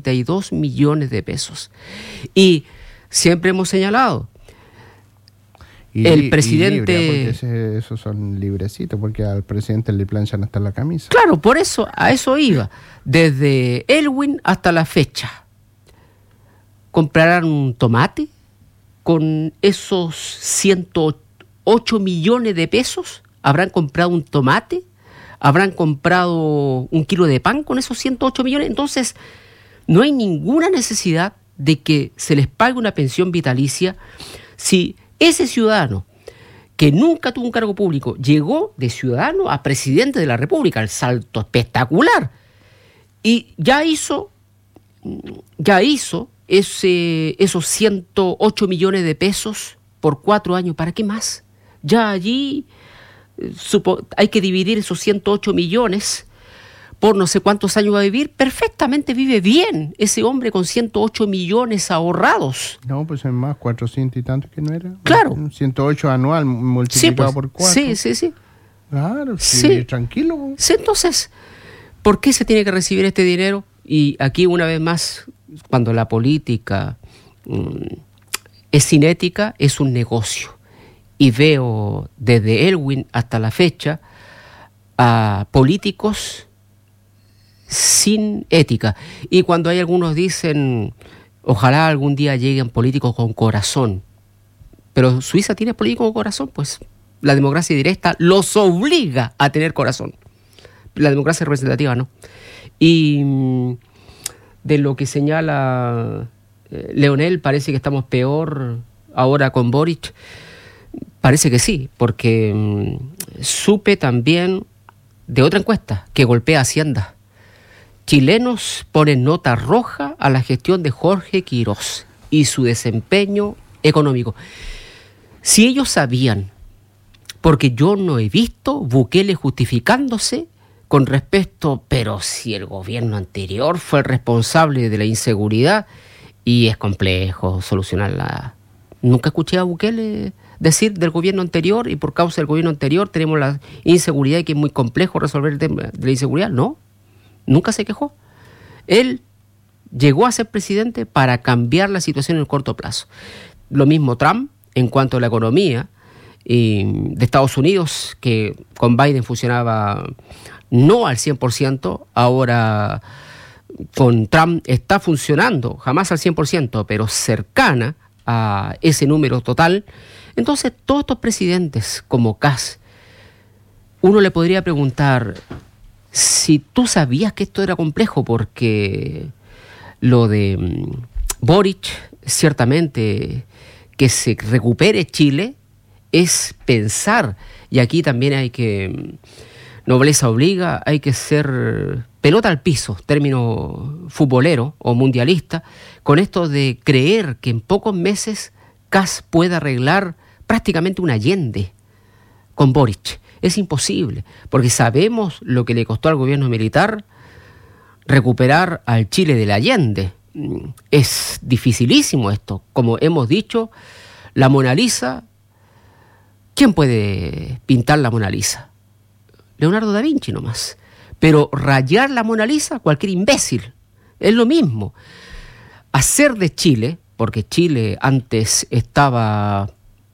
32 millones de pesos. Y siempre hemos señalado, el presidente... libre, porque esos son librecitos, porque al presidente le planchan hasta la camisa. Claro, por eso, a eso iba. Desde Elwin hasta la fecha. ¿Comprarán un tomate con esos 108 millones de pesos? ¿Habrán comprado un tomate? ¿Habrán comprado un kilo de pan con esos 108 millones? Entonces, no hay ninguna necesidad de que se les pague una pensión vitalicia si ese ciudadano que nunca tuvo un cargo público llegó de ciudadano a presidente de la República, el salto espectacular, y ya hizo esos 108 millones de pesos por 4 años. ¿Para qué más? Ya allí hay que dividir esos 108 millones por no sé cuántos años va a vivir. Perfectamente vive bien ese hombre con 108 millones ahorrados. No, pues es más, 400 y tanto que no era. Claro. 108 anual multiplicado por 4. Sí. Claro, sí. Tranquilo. Sí, entonces, ¿por qué se tiene que recibir este dinero? Y aquí una vez más, cuando la política es cinética, es un negocio. Y veo desde Elwin hasta la fecha a políticos sin ética. Y cuando hay algunos dicen, ojalá algún día lleguen políticos con corazón. Pero Suiza tiene políticos con corazón, pues la democracia directa los obliga a tener corazón. La democracia representativa no. Y de lo que señala Leonel, parece que estamos peor ahora con Boric. Parece que sí, porque supe también de otra encuesta que golpea Hacienda. Chilenos ponen nota roja a la gestión de Jorge Quirós y su desempeño económico. Si ellos sabían, porque yo no he visto Bukele justificándose con respecto, pero si el gobierno anterior fue el responsable de la inseguridad y es complejo solucionarla. Nunca escuché a Bukele decir del gobierno anterior y por causa del gobierno anterior tenemos la inseguridad y que es muy complejo resolver el tema de la inseguridad. No. Nunca se quejó. Él llegó a ser presidente para cambiar la situación en el corto plazo. Lo mismo Trump en cuanto a la economía de Estados Unidos, que con Biden funcionaba no al 100%, ahora con Trump está funcionando, jamás al 100%, pero cercana a ese número total. Entonces, todos estos presidentes como Kass, uno le podría preguntar... Si tú sabías que esto era complejo, porque lo de Boric, ciertamente que se recupere Chile, es pensar, y aquí también hay que, nobleza obliga, hay que ser pelota al piso, término futbolero o mundialista, con esto de creer que en pocos meses Kass pueda arreglar prácticamente un Allende con Boric. Es imposible, porque sabemos lo que le costó al gobierno militar recuperar al Chile del Allende. Es dificilísimo esto. Como hemos dicho, la Mona Lisa, ¿quién puede pintar la Mona Lisa? Leonardo da Vinci nomás. Pero rayar la Mona Lisa, cualquier imbécil. Es lo mismo. Hacer de Chile, porque Chile antes estaba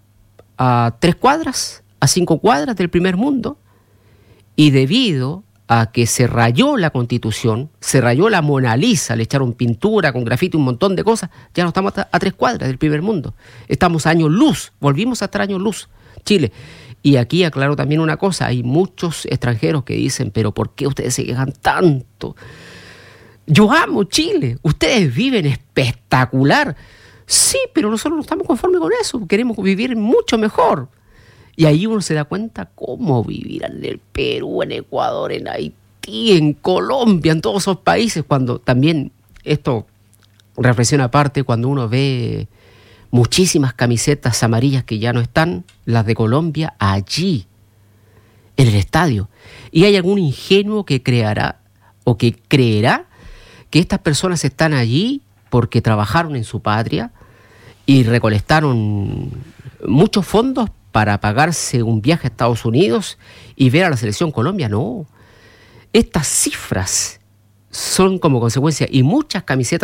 a 3 cuadras, a 5 cuadras del primer mundo, y debido a que se rayó la Constitución, se rayó la Mona Lisa, le echaron pintura con grafiti, un montón de cosas, ya no estamos a 3 cuadras del primer mundo, estamos a años luz, volvimos a estar años luz, Chile. Y aquí aclaro también una cosa, hay muchos extranjeros que dicen, pero ¿por qué ustedes se quejan tanto? Yo amo Chile, ustedes viven espectacular. Sí, pero nosotros no estamos conformes con eso, queremos vivir mucho mejor. Y ahí uno se da cuenta cómo vivirán en el Perú, en Ecuador, en Haití, en Colombia, en todos esos países, cuando también, esto, reflexión aparte, cuando uno ve muchísimas camisetas amarillas que ya no están, las de Colombia, allí, en el estadio. Y hay algún ingenuo que creerá que estas personas están allí porque trabajaron en su patria y recolectaron muchos fondos para pagarse un viaje a Estados Unidos y ver a la selección Colombia. No, estas cifras son como consecuencia, y muchas camisetas